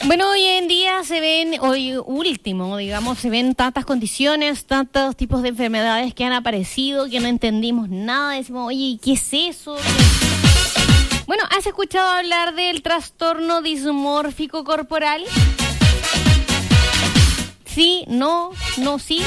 Bueno, hoy en día se ven tantas condiciones, tantos tipos de enfermedades que han aparecido, que no entendimos nada. Decimos, oye, ¿qué es eso? Bueno, ¿has escuchado hablar del trastorno dismórfico corporal? Sí, no, sí.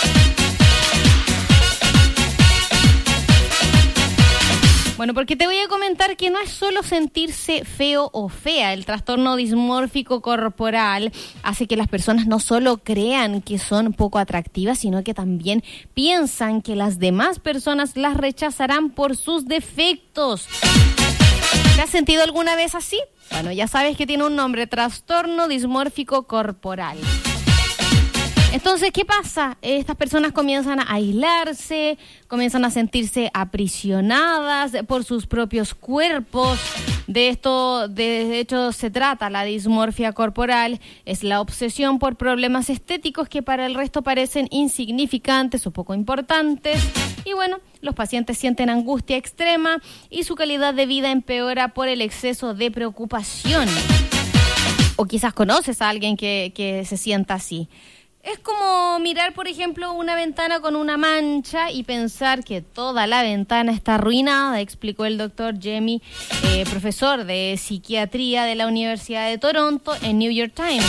Bueno, porque te voy a comentar que no es solo sentirse feo o fea. El trastorno dismórfico corporal hace que las personas no solo crean que son poco atractivas, sino que también piensan que las demás personas las rechazarán por sus defectos. ¿Te has sentido alguna vez así? Bueno, ya sabes que tiene un nombre: trastorno dismórfico corporal. Entonces, ¿qué pasa? Estas personas comienzan a aislarse, comienzan a sentirse aprisionadas por sus propios cuerpos. De hecho, se trata la dismorfia corporal. Es la obsesión por problemas estéticos que para el resto parecen insignificantes o poco importantes. Y bueno, los pacientes sienten angustia extrema y su calidad de vida empeora por el exceso de preocupación. O quizás conoces a alguien que se sienta así. Es como mirar, por ejemplo, una ventana con una mancha y pensar que toda la ventana está arruinada, explicó el doctor Jamie, profesor de psiquiatría de la Universidad de Toronto en New York Times.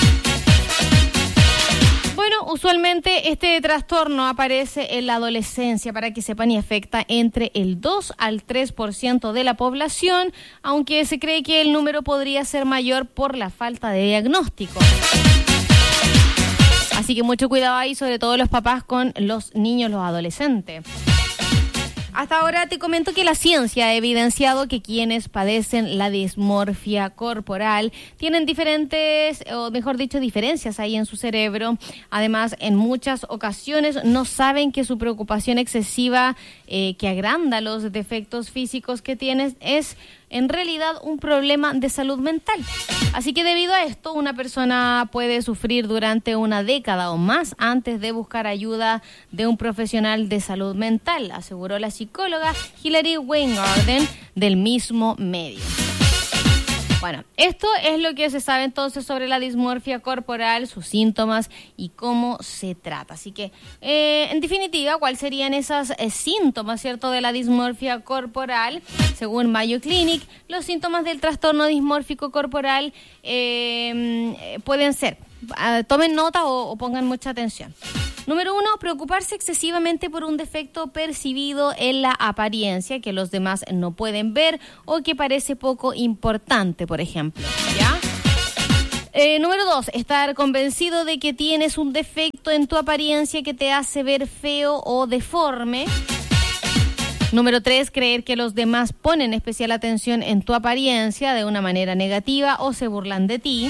Bueno, usualmente este trastorno aparece en la adolescencia, para que sepan, y afecta entre el 2 al 3% de la población, aunque se cree que el número podría ser mayor por la falta de diagnóstico. Así que mucho cuidado ahí, sobre todo los papás con los niños, los adolescentes. Hasta ahora te comento que la ciencia ha evidenciado que quienes padecen la dismorfia corporal tienen diferencias ahí en su cerebro. Además, en muchas ocasiones no saben que su preocupación excesiva, que agranda los defectos físicos que tienen, es en realidad un problema de salud mental. Así que debido a esto, una persona puede sufrir durante una década o más antes de buscar ayuda de un profesional de salud mental, aseguró la psicóloga Hilary Weingarten del mismo medio. Bueno, esto es lo que se sabe entonces sobre la dismorfia corporal, sus síntomas y cómo se trata. Así que, en definitiva, ¿cuáles serían esos síntomas, cierto, de la dismorfia corporal? Según Mayo Clinic, los síntomas del trastorno dismórfico corporal pueden ser, tomen nota o pongan mucha atención. Número 1, preocuparse excesivamente por un defecto percibido en la apariencia que los demás no pueden ver o que parece poco importante, por ejemplo, ¿ya? Número 2, estar convencido de que tienes un defecto en tu apariencia que te hace ver feo o deforme. Número 3, creer que los demás ponen especial atención en tu apariencia de una manera negativa o se burlan de ti.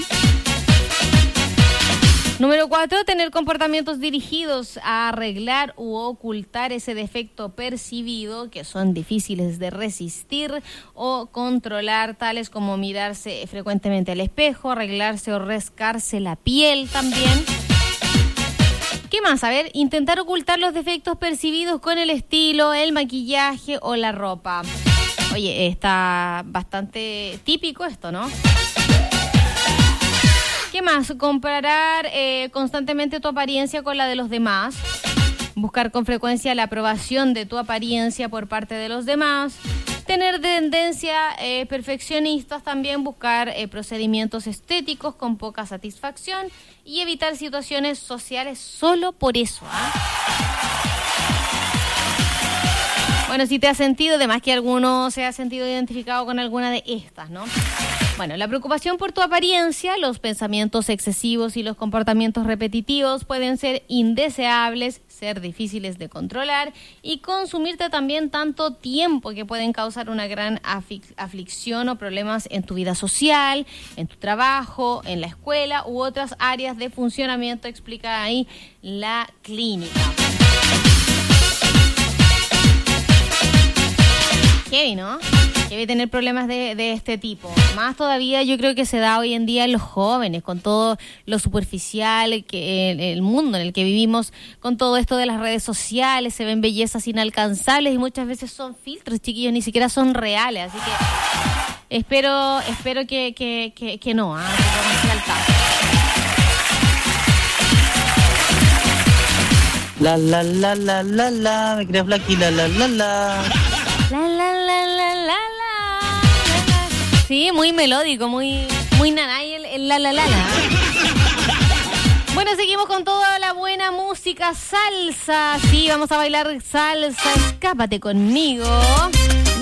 Número 4, tener comportamientos dirigidos a arreglar u ocultar ese defecto percibido que son difíciles de resistir o controlar, tales como mirarse frecuentemente al espejo, arreglarse o rascarse la piel también. ¿Qué más? A ver, intentar ocultar los defectos percibidos con el estilo, el maquillaje o la ropa. Oye, está bastante típico esto, ¿no? ¿Qué más? Comparar constantemente tu apariencia con la de los demás. Buscar con frecuencia la aprobación de tu apariencia por parte de los demás. Tener tendencias perfeccionistas también. Buscar procedimientos estéticos con poca satisfacción. Y evitar situaciones sociales solo por eso, Bueno, si te has sentido, además que alguno se ha sentido identificado con alguna de estas, ¿no? Bueno, la preocupación por tu apariencia, los pensamientos excesivos y los comportamientos repetitivos pueden ser indeseables, ser difíciles de controlar y consumirte también tanto tiempo que pueden causar una gran aflicción o problemas en tu vida social, en tu trabajo, en la escuela u otras áreas de funcionamiento, explica ahí la clínica. Heavy, ¿no? Debe tener problemas de este tipo. Más todavía yo creo que se da hoy en día en los jóvenes, con todo lo superficial, que el mundo en el que vivimos, con todo esto de las redes sociales, se ven bellezas inalcanzables y muchas veces son filtros, chiquillos, ni siquiera son reales. Así que espero que no, que podamos saltar. La, la, la, la, la, la. Me creas Blacky, la, la, la, la. La, la, la, la, la, la. Sí, muy melódico, muy nanay el la, la, la, la. Bueno, seguimos con toda la buena música salsa. Sí, vamos a bailar salsa. Escápate conmigo.